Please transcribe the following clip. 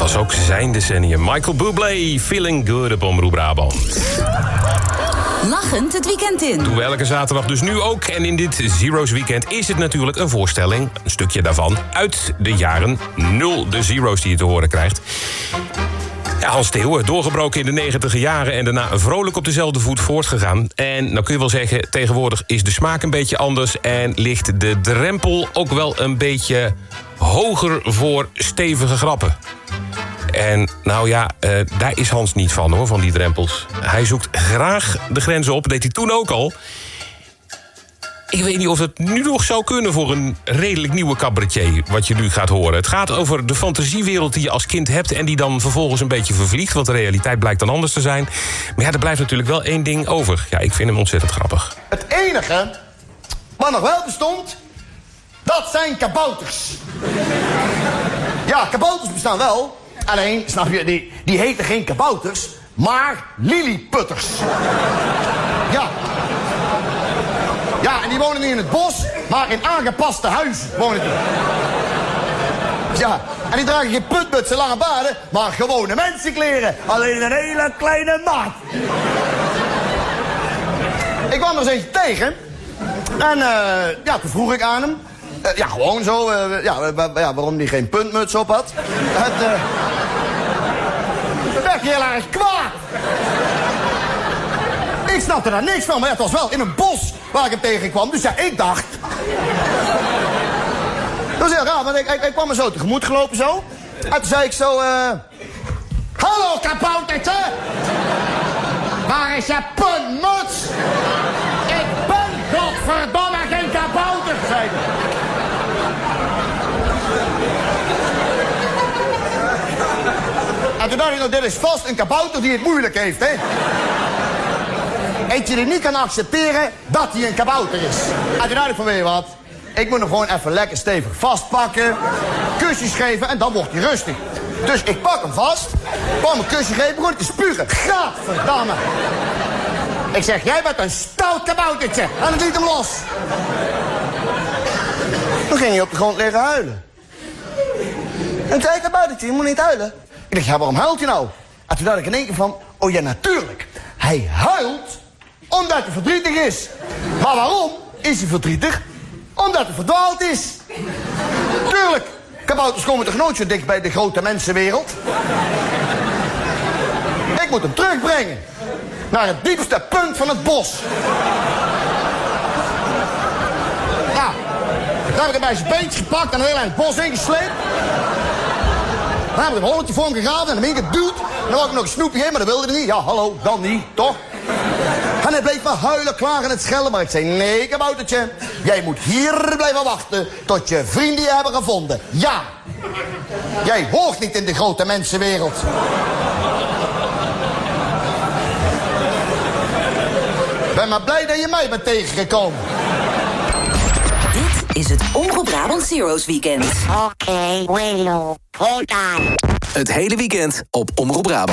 was ook zijn decennium. Michael Bublé, Feeling Good op Omroep Brabant. Lachend het weekend in. Doen we elke zaterdag dus nu ook. En in dit Zero's Weekend is het natuurlijk een voorstelling, een stukje daarvan, uit de jaren 0, de Zero's die je te horen krijgt. Ja, Hans Theeuwen, doorgebroken in de 90e jaren en daarna vrolijk op dezelfde voet voortgegaan. En nou kun je wel zeggen, tegenwoordig is de smaak een beetje anders en ligt de drempel ook wel een beetje hoger voor stevige grappen. En nou ja, daar is Hans niet van, hoor, van die drempels. Hij zoekt graag de grenzen op, dat deed hij toen ook al. Ik weet niet of het nu nog zou kunnen voor een redelijk nieuwe cabaretier, wat je nu gaat horen. Het gaat over de fantasiewereld die je als kind hebt en die dan vervolgens een beetje vervliegt, want de realiteit blijkt dan anders te zijn. Maar ja, er blijft natuurlijk wel één ding over. Ja, ik vind hem ontzettend grappig. Het enige wat nog wel bestond, dat zijn kabouters. Ja, kabouters bestaan wel. Alleen, snap je, die heten geen kabouters, maar lilliputters. Ja. Ja, en die wonen niet in het bos, maar in aangepaste huizen wonen die. Ja, en die dragen geen putmutsen, lange baarden, maar gewone mensenkleren. Alleen een hele kleine maat. Ik kwam er eens eentje tegen. En ja, toen vroeg ik aan hem. Ja, gewoon zo. Waarom die geen puntmuts op had. Het werd heel erg kwaad. Ik snapte daar niks van, maar ja, het was wel in een bos waar ik hem tegenkwam. Dus ja, ik dacht... Dat was heel raar, want ik kwam me zo tegemoet gelopen zo. En toen zei ik zo... Hallo, kaboutertje! Waar is je puntmuts? Ik ben godverdomme geen kabouter, zei hij. En toen dacht ik, nou, dit is vast een kabouter die het moeilijk heeft, hè? Eentje die niet kan accepteren dat hij een kabouter is. En toen dacht ik van, weet je wat? Ik moet hem gewoon even lekker stevig vastpakken. Kusjes geven en dan wordt hij rustig. Dus ik pak hem vast. Kwam een kusje geven, begon te spugen. Gadverdamme. Ik zeg, jij bent een stout kaboutertje. En het liet hem los. Toen ging hij op de grond liggen huilen. En toen zei ik, kaboutertje, je moet niet huilen. Ik dacht, ja, waarom huilt hij nou? En toen dacht ik in één keer van, oh ja, natuurlijk. Hij huilt omdat hij verdrietig is. Maar waarom is hij verdrietig? Omdat hij verdwaald is. Tuurlijk, kabouters komen toch nooit zo dicht bij de grote mensenwereld? Ik moet hem terugbrengen. Naar het diepste punt van het bos. Nou, dan heb ik hem bij zijn beentje gepakt en heel eind het bos ingesleept. Dan heb ik een holletje voor hem gegraven en hem ingeduwd. Dan wou ik nog een snoepje geven, maar dat wilde hij niet. Ja, hallo, dan niet, toch? En hij bleef maar huilen, klagen en het schelden. Maar ik zei, nee, kaboutertje. Jij moet hier blijven wachten tot je vrienden je hebben gevonden. Ja. Jij hoort niet in de grote mensenwereld. Ik ben maar blij dat je mij bent tegengekomen. Dit is het Omroep Brabant Zero's Weekend. Oké, Willow, hold on. Het hele weekend op Omroep Brabant.